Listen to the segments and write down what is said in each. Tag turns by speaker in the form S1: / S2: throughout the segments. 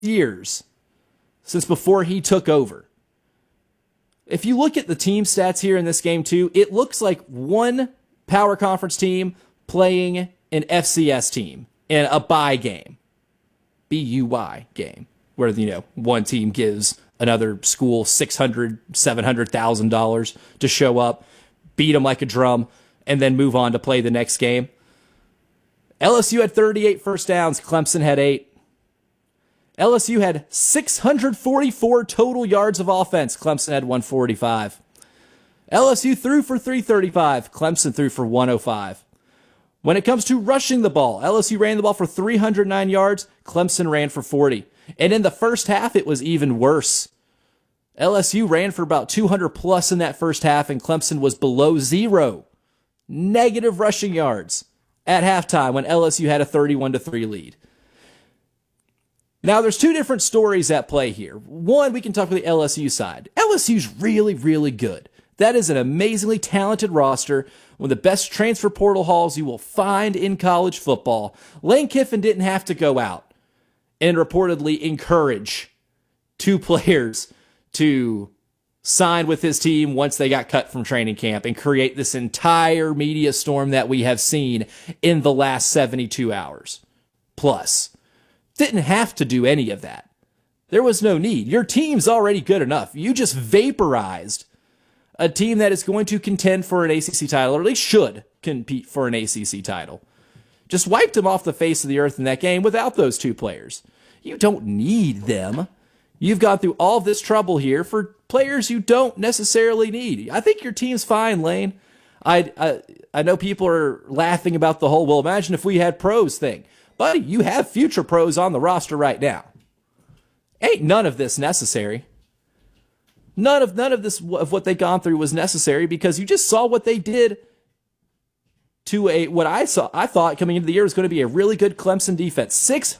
S1: years since before he took over. If you look at the team stats here in this game too, it looks like one power conference team playing an FCS team in a bye game. BUY game. Where, one team gives another school $600,000, $700,000 to show up, beat them like a drum, and then move on to play the next game. LSU had 38 first downs. Clemson had 8. LSU had 644 total yards of offense. Clemson had 145. LSU threw for 335. Clemson threw for 105. When it comes to rushing the ball, LSU ran the ball for 309 yards. Clemson ran for 40. And in the first half, it was even worse. LSU ran for about 200 plus in that first half, and Clemson was below 0. Negative rushing yards at halftime when LSU had a 31-3 lead. Now, there's two different stories at play here. One, we can talk about the LSU side. LSU's really, really good. That is an amazingly talented roster, one of the best transfer portal hauls you will find in college football. Lane Kiffin didn't have to go out and reportedly encourage 2 players to sign with his team once they got cut from training camp and create this entire media storm that we have seen in the last 72 hours. Plus, didn't have to do any of that. There was no need. Your team's already good enough. You just vaporized a team that is going to contend for an ACC title, or at least should compete for an ACC title. Just wiped them off the face of the earth in that game without those 2 players. You don't need them. You've gone through all of this trouble here for players you don't necessarily need. I think your team's fine, Lane. I know people are laughing about the whole, well, imagine if we had pros thing. Buddy, you have future pros on the roster right now. Ain't none of this necessary. None of this of what they gone through was necessary because you just saw what they did to what I thought coming into the year was going to be a really good Clemson defense.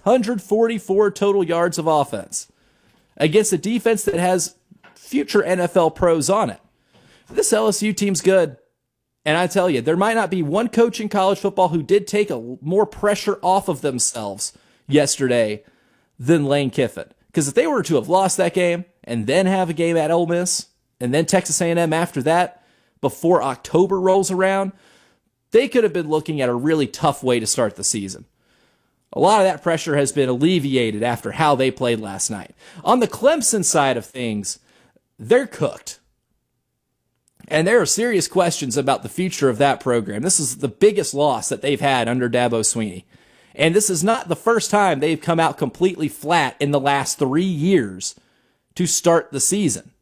S1: 644 total yards of offense against a defense that has future NFL pros on it. This LSU team's good. And I tell you, there might not be one coach in college football who did take more pressure off of themselves yesterday than Lane Kiffin. Because if they were to have lost that game and then have a game at Ole Miss and then Texas A&M after that, before October rolls around, they could have been looking at a really tough way to start the season. A lot of that pressure has been alleviated after how they played last night. On the Clemson side of things, they're cooked. And there are serious questions about the future of that program. This is the biggest loss that they've had under Dabo Swinney. And this is not the first time they've come out completely flat in the last 3 years to start the season.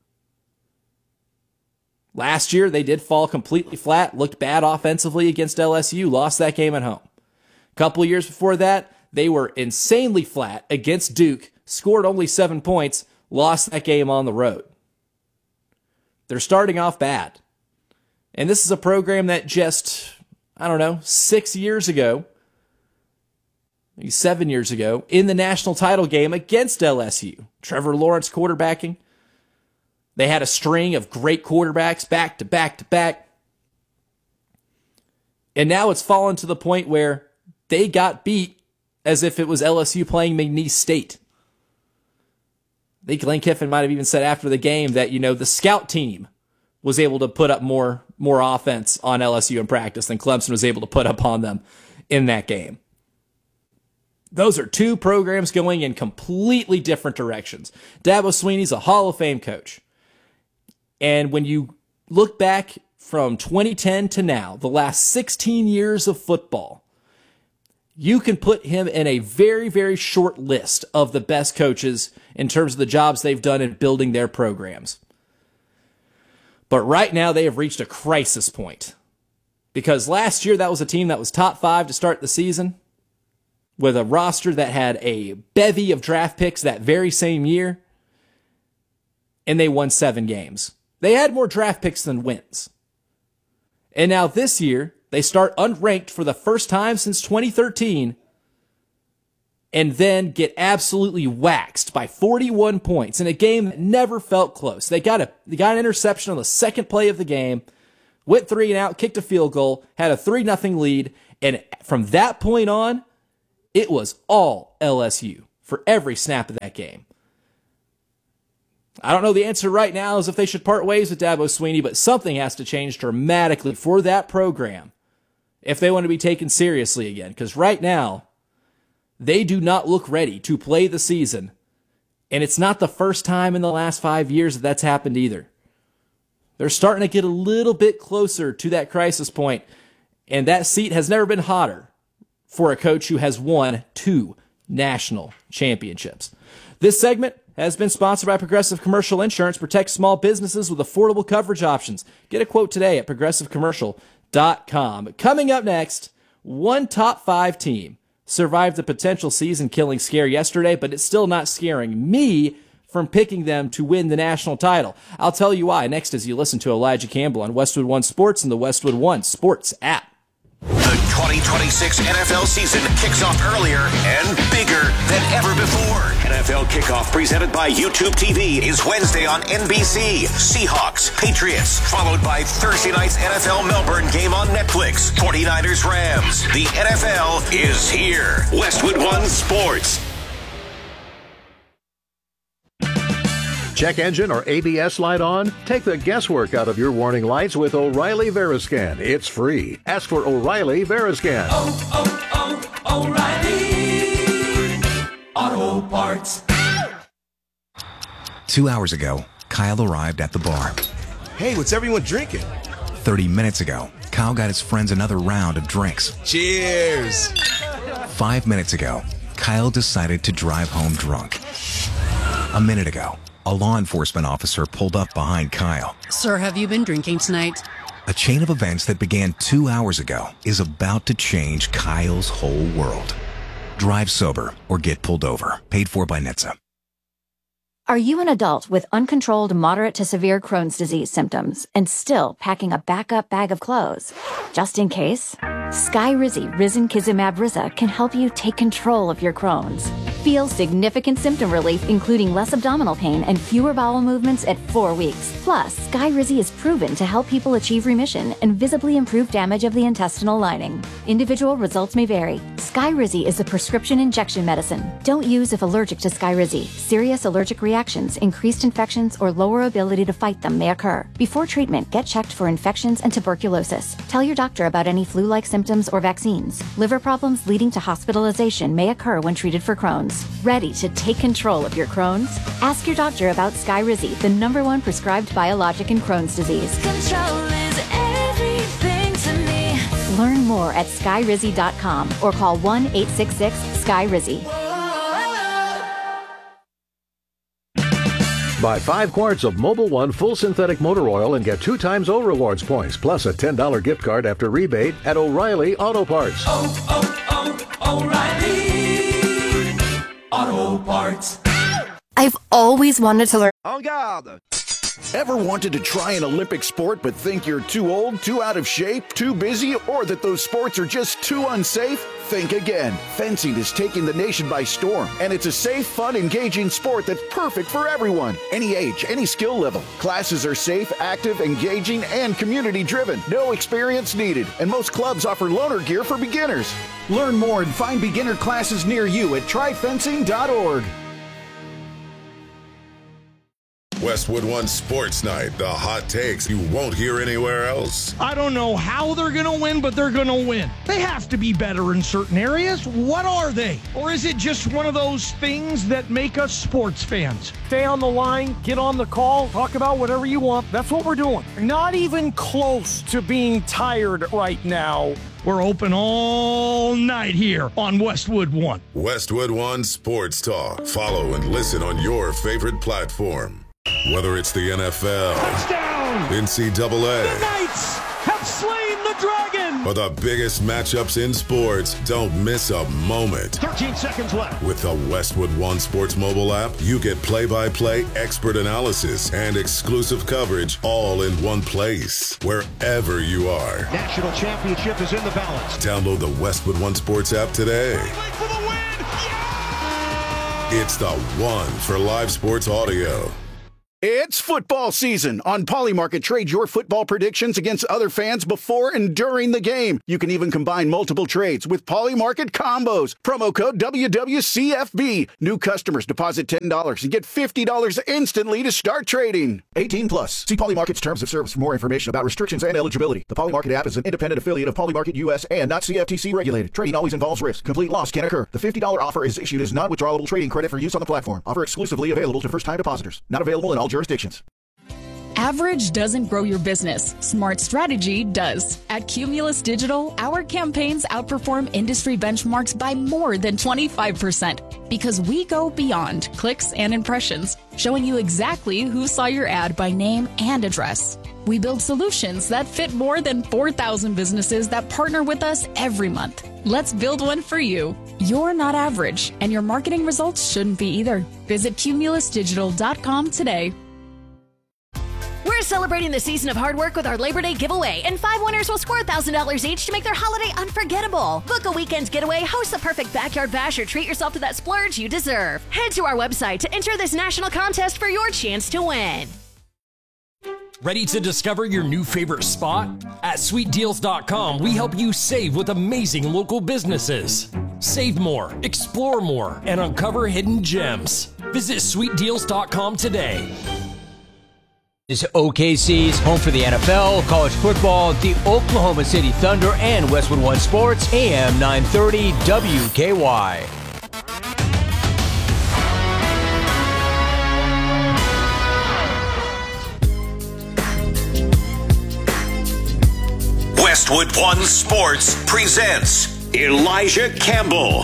S1: Last year, they did fall completely flat, looked bad offensively against LSU, lost that game at home. A couple of years before that, they were insanely flat against Duke, scored only 7 points, lost that game on the road. They're starting off bad. And this is a program that just, 6 years ago, maybe 7 years ago, in the national title game against LSU, Trevor Lawrence quarterbacking. They had a string of great quarterbacks back to back to back. And now it's fallen to the point where they got beat as if it was LSU playing McNeese State. I think Lane Kiffin might have even said after the game that, the scout team was able to put up more offense on LSU in practice than Clemson was able to put up on them in that game. Those are 2 programs going in completely different directions. Dabo Swinney's a Hall of Fame coach. And when you look back from 2010 to now, the last 16 years of football, you can put him in a very, very short list of the best coaches in terms of the jobs they've done in building their programs. But right now, they have reached a crisis point. Because last year, that was a team that was top 5 to start the season, with a roster that had a bevy of draft picks that very same year, and they won 7 games. They had more draft picks than wins. And now this year, they start unranked for the first time since 2013 and then get absolutely waxed by 41 points in a game that never felt close. They got an interception on the second play of the game, went 3 and out, kicked a field goal, had a 3-0 lead, and from that point on, it was all LSU for every snap of that game. I don't know the answer right now is if they should part ways with Dabo Swinney, but something has to change dramatically for that program if they want to be taken seriously again. Because right now, they do not look ready to play the season. And it's not the first time in the last 5 years that that's happened either. They're starting to get a little bit closer to that crisis point, and that seat has never been hotter for a coach who has won 2 national championships. This segment has been sponsored by Progressive Commercial Insurance. Protect small businesses with affordable coverage options. Get a quote today at progressivecommercial.com. Coming up next, one top 5 team survived a potential season-killing scare yesterday, but it's still not scaring me from picking them to win the national title. I'll tell you why next as you listen to Elijah Campbell on Westwood One Sports and the Westwood One Sports app.
S2: The 2026 NFL season kicks off earlier and bigger than ever before. NFL Kickoff presented by YouTube TV is Wednesday on NBC. Seahawks, Patriots, followed by Thursday night's NFL Melbourne game on Netflix. 49ers, Rams. The NFL is here. Westwood One Sports.
S3: Check engine or ABS light on? Take the guesswork out of your warning lights with O'Reilly Veriscan. It's free. Ask for O'Reilly Veriscan.
S4: O'Reilly Auto Parts.
S5: 2 hours ago, Kyle arrived at the bar.
S6: Hey, what's everyone drinking?
S5: 30 minutes ago, Kyle got his friends another round of drinks.
S6: Cheers!
S5: 5 minutes ago, Kyle decided to drive home drunk. A minute ago, a law enforcement officer pulled up behind Kyle.
S7: Sir, have you been drinking tonight?
S5: A chain of events that began 2 hours ago is about to change Kyle's whole world. Drive sober or get pulled over. Paid for by NHTSA.
S8: Are you an adult with uncontrolled moderate to severe Crohn's disease symptoms and still packing a backup bag of clothes? Just in case, Skyrizi Risankizumab Riza can help you take control of your Crohn's. Feel significant symptom relief, including less abdominal pain and fewer bowel movements at 4 weeks. Plus, Skyrizi is proven to help people achieve remission and visibly improve damage of the intestinal lining. Individual results may vary. Skyrizi is a prescription injection medicine. Don't use if allergic to Skyrizi. Serious allergic reactions, increased infections, or lower ability to fight them may occur. Before treatment, get checked for infections and tuberculosis. Tell your doctor about any flu-like symptoms or vaccines. Liver problems leading to hospitalization may occur when treated for Crohn's. Ready to take control of your Crohn's? Ask your doctor about Skyrizi, the #1 prescribed biologic in Crohn's disease.
S4: Control is everything to me.
S8: Learn more at skyrizi.com or call 1-866-SKYRIZI.
S3: Buy 5 quarts of Mobil 1 full synthetic motor oil and get 2 times O Rewards points, plus a $10 gift card after rebate at O'Reilly Auto Parts.
S4: O'Reilly Auto Parts.
S9: I've always wanted to learn.
S6: En garde!
S10: Ever wanted to try an Olympic sport but think you're too old, too out of shape, too busy, or that those sports are just too unsafe? Think again. Fencing is taking the nation by storm, and it's a safe, fun, engaging sport that's perfect for everyone. Any age, any skill level. Classes are safe, active, engaging, and community-driven. No experience needed, and most clubs offer loaner gear for beginners. Learn more and find beginner classes near you at tryfencing.org.
S11: Westwood One Sports Night, the hot takes you won't hear anywhere else.
S12: I don't know how they're going to win, but they're going to win. They have to be better in certain areas. What are they? Or is it just one of those things that make us sports fans? Stay on the line, get on the call, talk about whatever you want. That's what we're doing. Not even close to being tired right now. We're open all night here on Westwood One.
S11: Westwood One Sports Talk. Follow and listen on your favorite platform. Whether it's the NFL,
S12: Touchdown!
S11: NCAA,
S12: The Knights have slain the dragon!
S11: or the biggest matchups in sports, don't miss a moment.
S12: 13 seconds left.
S11: With the Westwood One Sports mobile app, you get play-by-play expert analysis and exclusive coverage all in one place, wherever you are.
S12: National championship is in the balance.
S11: Download the Westwood One Sports app today.
S12: For the win! Yeah!
S11: It's the one for live sports audio.
S10: It's football season. On Polymarket, trade your football predictions against other fans before and during the game. You can even combine multiple trades with Polymarket combos. Promo code WWCFB. New customers deposit $10 and get $50 instantly to start trading. 18 plus. See Polymarket's terms of service for more information about restrictions and eligibility. The Polymarket app is an independent affiliate of Polymarket US and not CFTC regulated. Trading always involves risk. Complete loss can occur. The $50 offer is issued as non-withdrawable trading credit for use on the platform. Offer exclusively available to first-time depositors. Not available in all jurisdictions.
S13: Average doesn't grow your business. Smart strategy does. At Cumulus Digital, our campaigns outperform industry benchmarks by more than 25% because we go beyond clicks and impressions, showing you exactly who saw your ad by name and address. We build solutions that fit more than 4,000 businesses that partner with us every month. Let's build one for you. You're not average, and your marketing results shouldn't be either. Visit cumulusdigital.com today.
S14: We're celebrating the season of hard work with our Labor Day giveaway, and 5 winners will score $1,000 each to make their holiday unforgettable. Book a weekend getaway, host the perfect backyard bash, or treat yourself to that splurge you deserve. Head to our website to enter this national contest for your chance to win.
S15: Ready to discover your new favorite spot? At sweetdeals.com, we help you save with amazing local businesses. Save more, explore more, and uncover hidden gems. Visit sweetdeals.com today.
S16: Is OKC's home for the NFL, college football, the Oklahoma City Thunder, and Westwood One Sports, AM 930 WKY.
S2: Westwood One Sports presents Elijah Campbell.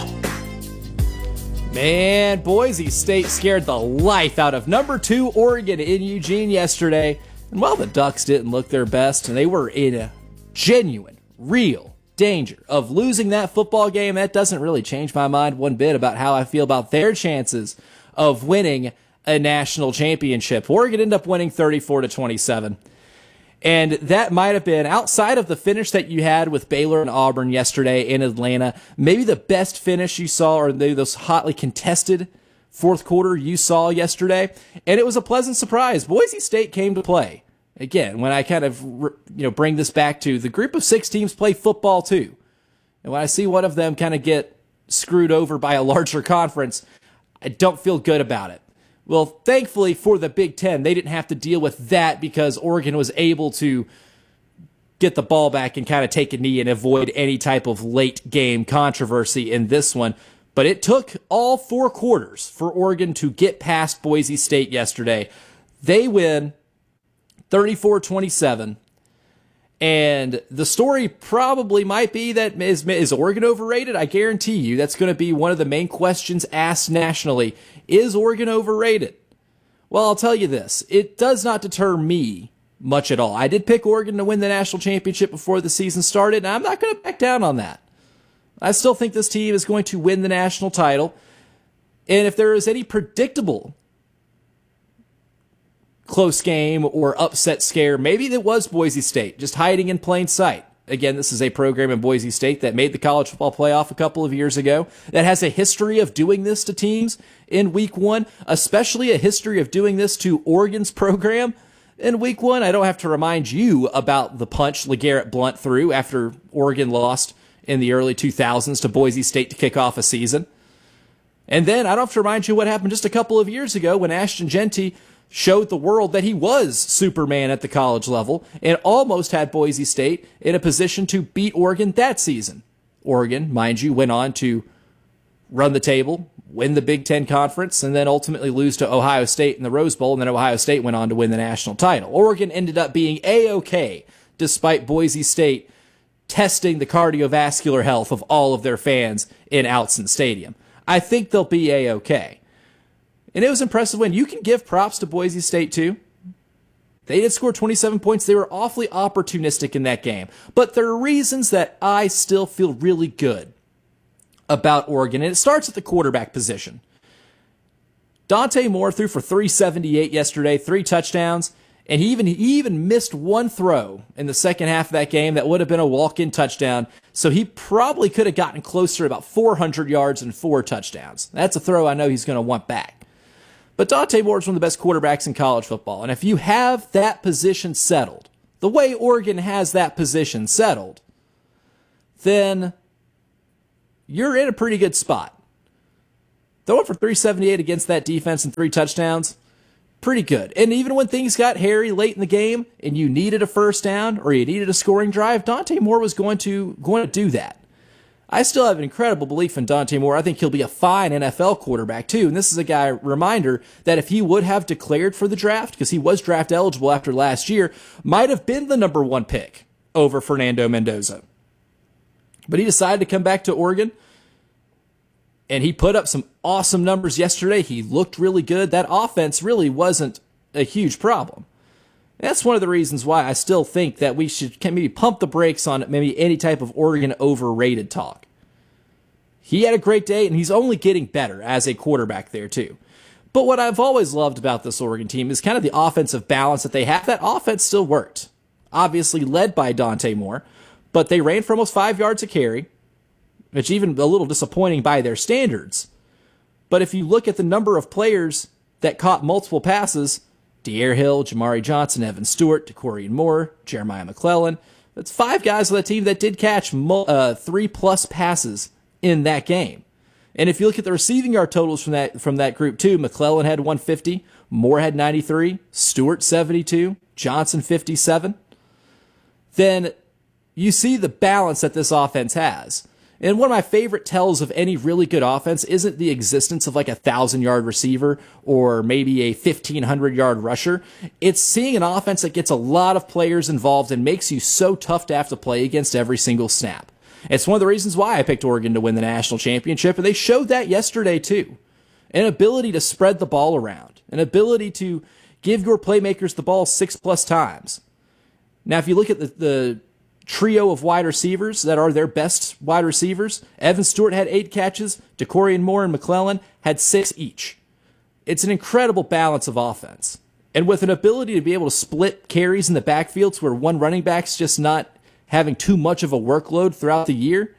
S1: Man, Boise State scared the life out of number 2 Oregon in Eugene yesterday. And while the Ducks didn't look their best, and they were in a genuine, real danger of losing that football game, that doesn't really change my mind one bit about how I feel about their chances of winning a national championship. Oregon ended up winning 34-27. And that might have been, outside of the finish that you had with Baylor and Auburn yesterday in Atlanta, maybe the best finish you saw, or maybe those hotly contested fourth quarter you saw yesterday. And it was a pleasant surprise. Boise State came to play. Again, when I kind of bring this back to the group of 6 teams play football too. And when I see one of them kind of get screwed over by a larger conference, I don't feel good about it. Well, thankfully for the Big Ten, they didn't have to deal with that because Oregon was able to get the ball back and kind of take a knee and avoid any type of late game controversy in this one. But it took all 4 quarters for Oregon to get past Boise State yesterday. They win 34-27. And the story probably might be that is Oregon overrated? I guarantee you that's going to be one of the main questions asked nationally. Is Oregon overrated? Well, I'll tell you this. It does not deter me much at all. I did pick Oregon to win the national championship before the season started, and I'm not going to back down on that. I still think this team is going to win the national title. And if there is any predictable close game or upset scare, maybe it was Boise State, just hiding in plain sight. Again, this is a program in Boise State that made the college football playoff a couple of years ago, that has a history of doing this to teams in week 1, especially a history of doing this to Oregon's program in week 1. I don't have to remind you about the punch LeGarrette Blount threw after Oregon lost in the early 2000s to Boise State to kick off a season. And then I don't have to remind you what happened just a couple of years ago when Ashton Jeanty showed the world that he was Superman at the college level and almost had Boise State in a position to beat Oregon that season. Oregon, mind you, went on to run the table, win the Big Ten Conference, and then ultimately lose to Ohio State in the Rose Bowl, and then Ohio State went on to win the national title. Oregon ended up being A-OK despite Boise State testing the cardiovascular health of all of their fans in Outson Stadium. I think they'll be A-OK. And it was an impressive win. You can give props to Boise State, too. They did score 27 points. They were awfully opportunistic in that game. But there are reasons that I still feel really good about Oregon, and it starts at the quarterback position. Dante Moore threw for 378 yesterday, 3 touchdowns, and he even missed one throw in the second half of that game that would have been a walk-in touchdown, so he probably could have gotten closer to about 400 yards and 4 touchdowns. That's a throw I know he's going to want back. But Dante Moore is one of the best quarterbacks in college football. And if you have that position settled, the way Oregon has that position settled, then you're in a pretty good spot. Throwing for 378 against that defense and 3 touchdowns, pretty good. And even when things got hairy late in the game and you needed a first down or you needed a scoring drive, Dante Moore was going to do that. I still have an incredible belief in Dante Moore. I think he'll be a fine NFL quarterback too. And this is a guy, reminder, that if he would have declared for the draft, because he was draft eligible after last year, might have been the number 1 pick over Fernando Mendoza. But he decided to come back to Oregon, and he put up some awesome numbers yesterday. He looked really good. That offense really wasn't a huge problem. That's one of the reasons why I still think that we should maybe pump the brakes on maybe any type of Oregon overrated talk. He had a great day, and he's only getting better as a quarterback there too. But what I've always loved about this Oregon team is kind of the offensive balance that they have. That offense still worked. Obviously led by Dante Moore, but they ran for almost 5 yards a carry, which even a little disappointing by their standards. But if you look at the number of players that caught multiple passes, De'Aaron Hill, Jamari Johnson, Evan Stewart, DeCorian Moore, Jeremiah McClellan. That's 5 guys on that team that did catch 3+ passes in that game. And if you look at the receiving yard totals from that group too, McClellan had 150, Moore had 93, Stewart 72, Johnson 57. Then you see the balance that this offense has. And one of my favorite tells of any really good offense isn't the existence of like a 1,000-yard receiver or maybe a 1,500-yard rusher. It's seeing an offense that gets a lot of players involved and makes you so tough to have to play against every single snap. It's one of the reasons why I picked Oregon to win the national championship, and they showed that yesterday too. An ability to spread the ball around, an ability to give your playmakers the ball 6+ times. Now, if you look at the trio of wide receivers that are their best wide receivers, Evan Stewart had 8 catches, DeCorian Moore and McClellan had 6 each. It's an incredible balance of offense. And with an ability to be able to split carries in the backfield to where one running back's just not having too much of a workload throughout the year,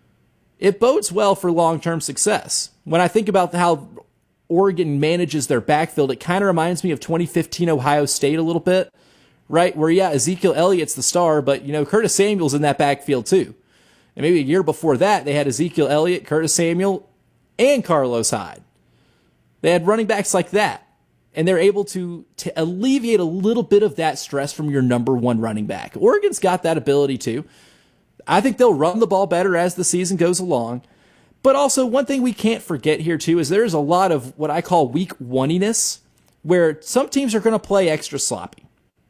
S1: it bodes well for long-term success. When I think about how Oregon manages their backfield, it kind of reminds me of 2015 Ohio State a little bit. Right, where, yeah, Ezekiel Elliott's the star, but, Curtis Samuel's in that backfield too. And maybe a year before that, they had Ezekiel Elliott, Curtis Samuel, and Carlos Hyde. They had running backs like that. And they're able to alleviate a little bit of that stress from your number 1 running back. Oregon's got that ability too. I think they'll run the ball better as the season goes along. But also, one thing we can't forget here too is there's a lot of what I call week one-iness, where some teams are going to play extra sloppy.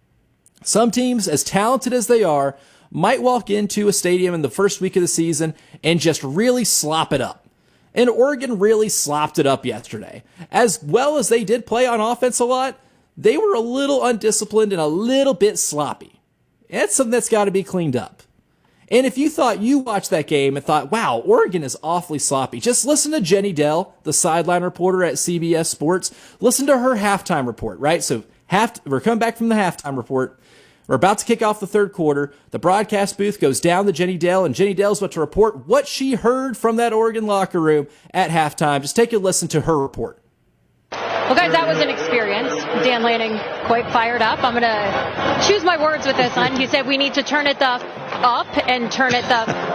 S1: Some teams, as talented as they are, might walk into a stadium in the first week of the season and just really slop it up. And Oregon really slopped it up yesterday. As well as they did play on offense a lot, they were a little undisciplined and a little bit sloppy. That's something that's got to be cleaned up. And if you thought you watched that game and thought, wow, Oregon is awfully sloppy, just listen to Jenny Dell, the sideline reporter at CBS Sports. Listen to her halftime report, right? So we're coming back from the halftime report. We're about to kick off the third quarter. The broadcast booth goes down to Jenny Dell, and Jenny Dell's about to report what she heard from that Oregon locker room at halftime. Just take a listen to her report.
S17: Well, guys, that was an experience. Dan Lanning quite fired up. I'm going to choose my words with this one. He said we need to turn it up and turn it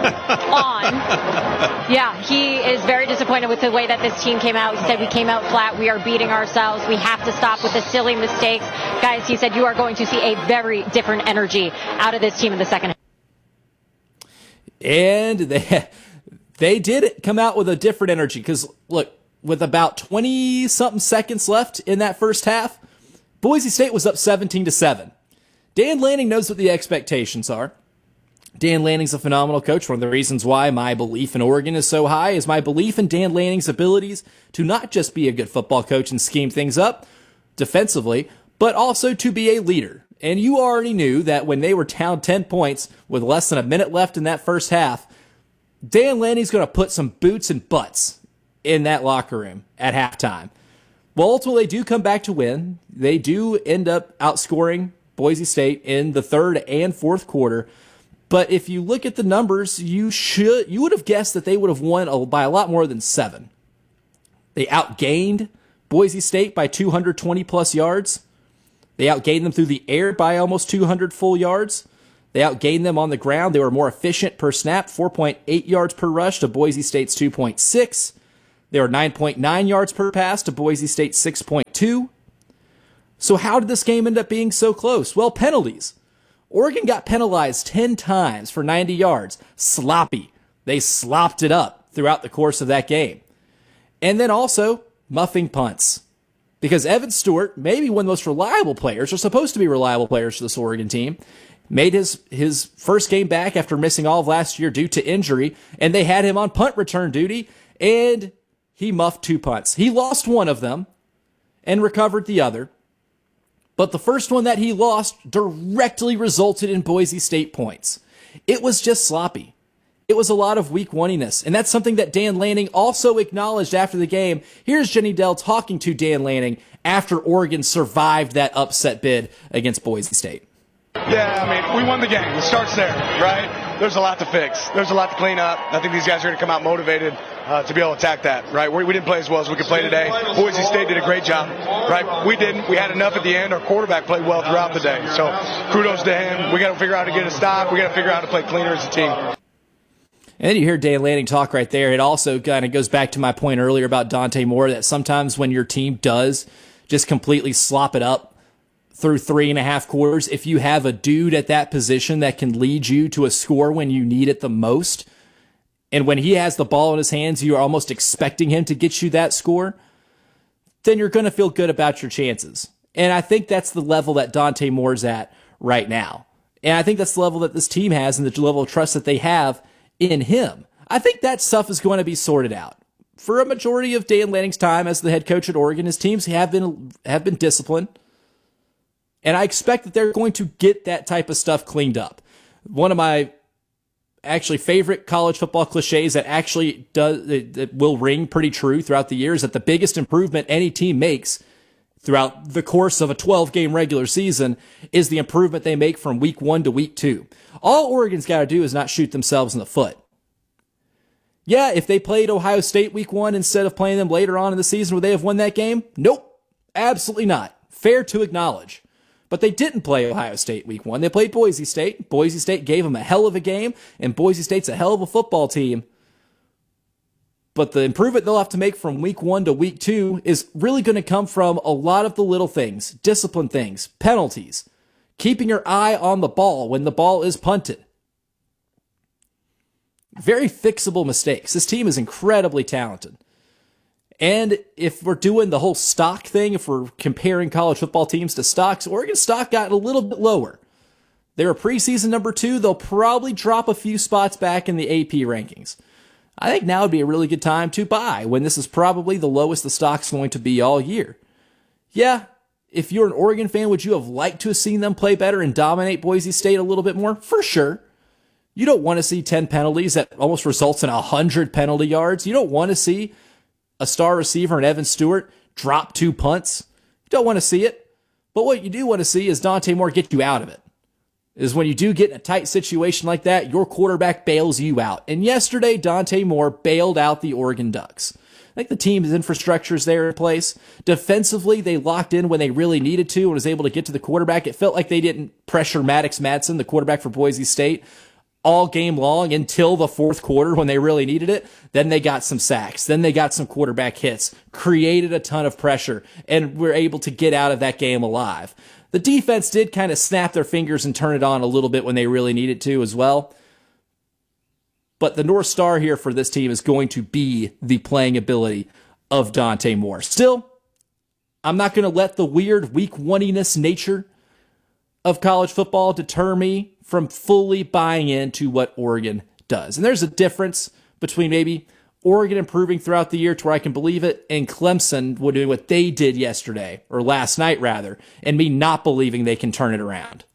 S17: on. Yeah, he is very disappointed with the way that this team came out. He said we came out flat. We are beating ourselves. We have to stop with the silly mistakes. Guys, he said you are going to see a very different energy out of this team in the second half.
S1: And they did come out with a different energy because, look, with about 20-something seconds left in that first half, Boise State was up 17-7. Dan Lanning knows what the expectations are. Dan Lanning's a phenomenal coach. One of the reasons why my belief in Oregon is so high is my belief in Dan Lanning's abilities to not just be a good football coach and scheme things up defensively, but also to be a leader. And you already knew that when they were down 10 points with less than a minute left in that first half, Dan Lanning's going to put some boots and butts in that locker room at halftime. Well, ultimately, they do come back to win. They do end up outscoring Boise State in the third and fourth quarter. But if you look at the numbers, you would have guessed that they would have won by a lot more than 7. They outgained Boise State by 220 plus yards. They outgained them through the air by almost 200 full yards. They outgained them on the ground. They were more efficient per snap, 4.8 yards per rush to Boise State's 2.6. They were 9.9 yards per pass to Boise State's 6.2. So how did this game end up being so close? Well, penalties. Oregon got penalized 10 times for 90 yards. Sloppy. They slopped it up throughout the course of that game. And then also muffing punts. Because Evan Stewart, maybe one of the most reliable players, or supposed to be reliable players for this Oregon team, made his first game back after missing all of last year due to injury, and they had him on punt return duty, and he muffed 2 punts. He lost one of them and recovered the other, but the first one that he lost directly resulted in Boise State points. It was just sloppy. It was a lot of weak one-iness, and that's something that Dan Lanning also acknowledged after the game. Here's Jenny Dell talking to Dan Lanning after Oregon survived that upset bid against Boise State.
S18: Yeah, I mean, we won the game. It starts there, right? There's a lot to fix. There's a lot to clean up. I think these guys are going to come out motivated to be able to attack that, right? We didn't play as well as we could play today. Boise State did a great job, right? We didn't. We had enough at the end. Our quarterback played well throughout the day. So kudos to him. We got to figure out how to get a stop. We got to figure out how to play cleaner as a team.
S1: And then you hear Dan Lanning talk right there. It also kind of goes back to my point earlier about Dante Moore, that sometimes when your team does just completely slop it up through 3.5 quarters, if you have a dude at that position that can lead you to a score when you need it the most, and when he has the ball in his hands, you are almost expecting him to get you that score, then you're going to feel good about your chances. And I think that's the level that Dante Moore's at right now. And I think that's the level that this team has and the level of trust that they have in him. I think that stuff is going to be sorted out. For a majority of Dan Lanning's time as the head coach at Oregon, his teams have been disciplined. And I expect that they're going to get that type of stuff cleaned up. One of my actually favorite college football cliches that actually that will ring pretty true throughout the years, that the biggest improvement any team makes throughout the course of a 12-game regular season is the improvement they make from week 1 to week 2. All Oregon's got to do is not shoot themselves in the foot. Yeah, if they played Ohio State week 1 instead of playing them later on in the season, would they have won that game? Nope, absolutely not. Fair to acknowledge. But they didn't play Ohio State week 1. They played Boise State. Boise State gave them a hell of a game, and Boise State's a hell of a football team. But the improvement they'll have to make from week 1 to week 2 is really going to come from a lot of the little things, discipline things, penalties, keeping your eye on the ball when the ball is punted. Very fixable mistakes. This team is incredibly talented. And if we're doing the whole stock thing, if we're comparing college football teams to stocks, Oregon's stock got a little bit lower. They're a preseason number 2. They'll probably drop a few spots back in the AP rankings. I think now would be a really good time to buy when this is probably the lowest the stock's going to be all year. Yeah, if you're an Oregon fan, would you have liked to have seen them play better and dominate Boise State a little bit more? For sure. You don't want to see 10 penalties that almost results in 100 penalty yards. You don't want to see a star receiver in Evan Stewart drop 2 punts. You don't want to see it. But what you do want to see is Dante Moore get you out of it. Is when you do get in a tight situation like that, your quarterback bails you out. And yesterday, Dante Moore bailed out the Oregon Ducks. I think the team's infrastructure is there in place. Defensively, they locked in when they really needed to and was able to get to the quarterback. It felt like they didn't pressure Maddox Madsen, the quarterback for Boise State, all game long until the fourth quarter when they really needed it. Then they got some sacks. Then they got some quarterback hits, created a ton of pressure, and were able to get out of that game alive. The defense did kind of snap their fingers and turn it on a little bit when they really needed to as well. But the North Star here for this team is going to be the playing ability of Dante Moore. Still, I'm not going to let the weird week one-iness nature of college football deter me from fully buying into what Oregon does. And there's a difference between maybe Oregon improving throughout the year to where I can believe it, and Clemson doing what they did yesterday, or last night rather, and me not believing they can turn it around.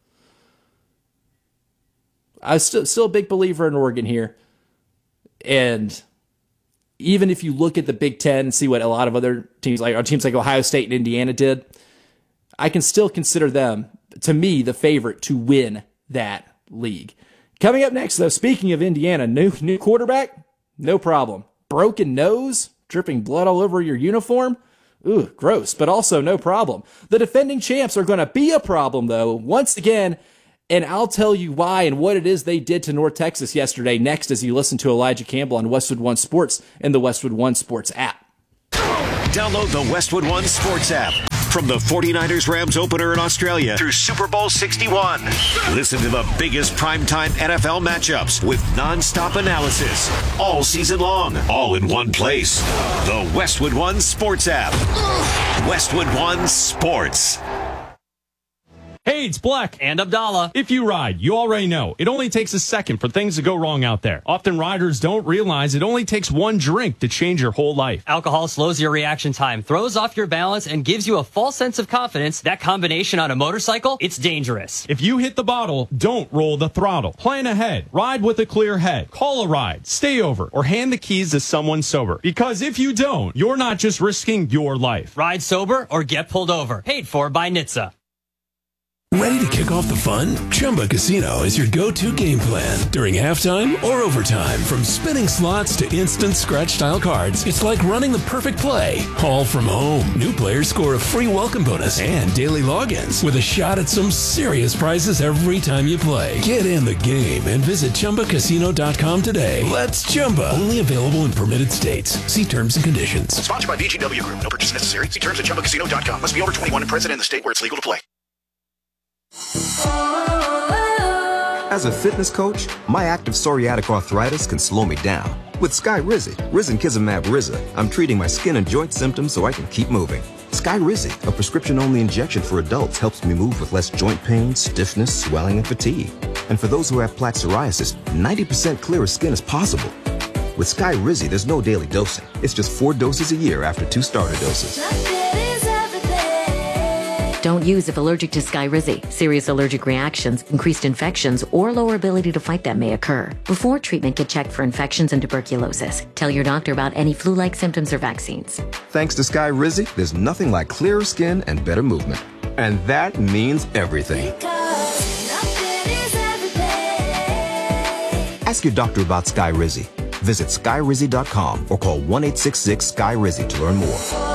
S1: I'm still a big believer in Oregon here. And even if you look at the Big Ten and see what a lot of other teams like Ohio State and Indiana did, I can still consider them, to me, the favorite to win that league. Coming up next, though, speaking of Indiana, new quarterback, no problem. Broken nose, dripping blood all over your uniform, Ooh, gross, but also no problem. The defending champs are going to be a problem, though, once again, and I'll tell you why and what it is they did to North Texas yesterday next as you listen to Elijah Campbell on Westwood One Sports and the Westwood One Sports app.
S2: Download the Westwood One Sports app. From the 49ers-Rams opener in Australia through Super Bowl 61. Listen to the biggest primetime NFL matchups with non-stop analysis all season long, all in one place. The Westwood One Sports app. Westwood One Sports.
S19: Hey, it's Black. And Abdallah. If you ride, you already know. It only takes a second for things to go wrong out there. Often riders don't realize it only takes one drink to change your whole life.
S20: Alcohol slows your reaction time, throws off your balance, and gives you a false sense of confidence. That combination on a motorcycle, it's dangerous.
S19: If you hit the bottle, don't roll the throttle. Plan ahead. Ride with a clear head. Call a ride. Stay over. Or hand the keys to someone sober. Because if you don't, you're not just risking your life.
S20: Ride sober or get pulled over. Paid for by NHTSA.
S21: Ready to kick off the fun? Chumba Casino is your go-to game plan during halftime or overtime. From spinning slots to instant scratch-style cards, it's like running the perfect play, all from home. New players score a free welcome bonus and daily logins with a shot at some serious prizes every time you play. Get in the game and visit ChumbaCasino.com today. Let's Chumba. Only available in permitted states. See terms and conditions.
S22: Sponsored by VGW Group. No purchase necessary. See terms at ChumbaCasino.com. Must be over 21 and present in the state where it's legal to play.
S23: As a fitness coach, my active psoriatic arthritis can slow me down. With Skyrizi, Risankizumab Rizza, I'm treating my skin and joint symptoms so I can keep moving. Skyrizi, a prescription-only injection for adults, helps me move with less joint pain, stiffness, swelling, and fatigue. And for those who have plaque psoriasis, 90% clearer skin is possible. With Skyrizi, there's no daily dosing. It's just 4 doses a year after 2 starter doses.
S24: Don't use if allergic to Skyrizi. Serious allergic reactions, increased infections, or lower ability to fight them may occur. Before treatment, get checked for infections and tuberculosis. Tell your doctor about any flu-like symptoms or vaccines.
S23: Thanks to Skyrizi, there's nothing like clearer skin and better movement. And that means everything. Ask your doctor about Skyrizi. Visit Skyrizi.com or call 1-866-SKY-RIZI to learn more.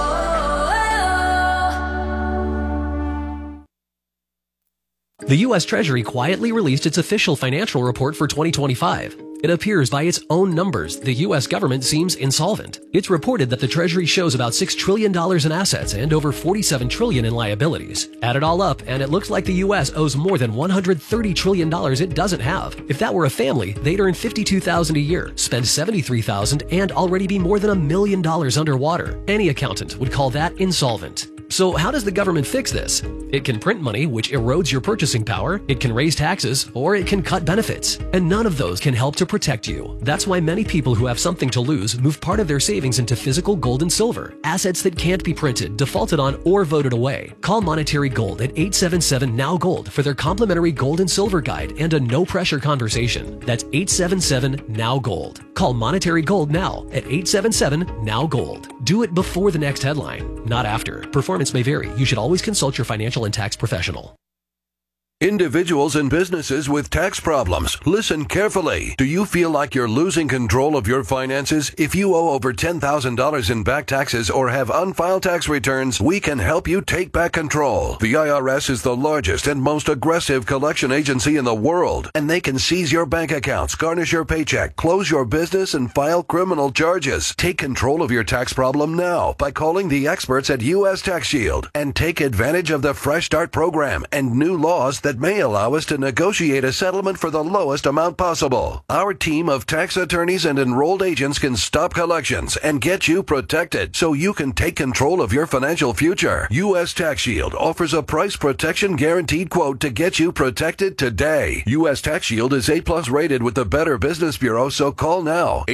S25: The U.S. Treasury quietly released its official financial report for 2025. It appears by its own numbers, the U.S. government seems insolvent. It's reported that the Treasury shows about $6 trillion in assets and over $47 trillion in liabilities. Add it all up, and it looks like the U.S. owes more than $130 trillion it doesn't have. If that were a family, they'd earn $52,000 a year, spend $73,000, and already be more than $1 million underwater. Any accountant would call that insolvent. So how does the government fix this? It can print money, which erodes your purchasing power, it can raise taxes, or it can cut benefits. And none of those can help to protect you. That's why many people who have something to lose move part of their savings into physical gold and silver, assets that can't be printed, defaulted on, or voted away. Call Monetary Gold at 877-NOW-GOLD for their complimentary gold and silver guide and a no-pressure conversation. That's 877-NOW-GOLD. Call Monetary Gold now at 877-NOW-GOLD. Do it before the next headline, not after. Performance may vary. You should always consult your financial and tax professional.
S26: Individuals and businesses with tax problems, listen carefully. Do you feel like you're losing control of your finances? If you owe over $10,000 in back taxes or have unfiled tax returns, we can help you take back control. The IRS is the largest and most aggressive collection agency in the world, and they can seize your bank accounts, garnish your paycheck, close your business, and file criminal charges. Take control of your tax problem now by calling the experts at U.S. Tax Shield and take advantage of the Fresh Start program and new laws that may allow us to negotiate a settlement for the lowest amount possible. Our team of tax attorneys and enrolled agents can stop collections and get you protected so you can take control of your financial future. U.S. Tax Shield offers a price protection guaranteed quote to get you protected today. U.S. Tax Shield is A+ rated with the Better Business Bureau, so call now.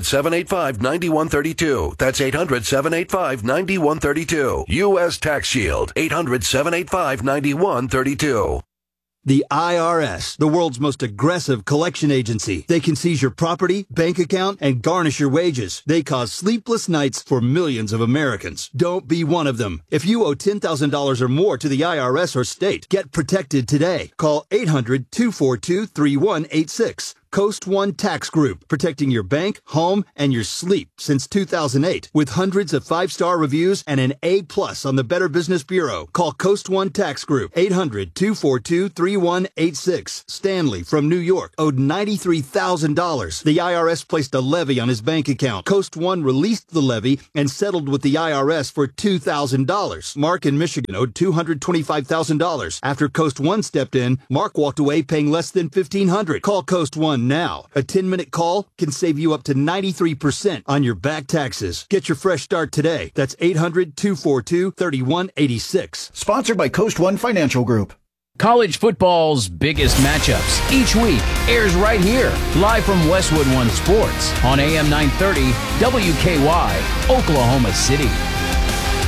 S26: 800-785-9132. That's 800-785-9132. U.S. Tax Shield. 800-785-9132.
S27: The IRS, the world's most aggressive collection agency. They can seize your property, bank account, and garnish your wages. They cause sleepless nights for millions of Americans. Don't be one of them. If you owe $10,000 or more to the IRS or state, get protected today. Call 800-242-3186. Coast One Tax Group, protecting your bank, home, and your sleep since 2008. With hundreds of 5-star reviews and an A+ on the Better Business Bureau. Call Coast One Tax Group, 800-242-3186. Stanley from New York owed $93,000. The IRS placed a levy on his bank account. Coast One released the levy and settled with the IRS for $2,000. Mark in Michigan owed $225,000. After Coast One stepped in, Mark walked away paying less than $1,500. Call Coast One now. A 10-minute call can save you up to 93% on your back taxes. Get your fresh start today. That's 800-242-3186.
S10: Sponsored by Coast One Financial Group.
S3: College football's biggest matchups each week airs right here, live from Westwood One Sports on AM 930 WKY, Oklahoma City.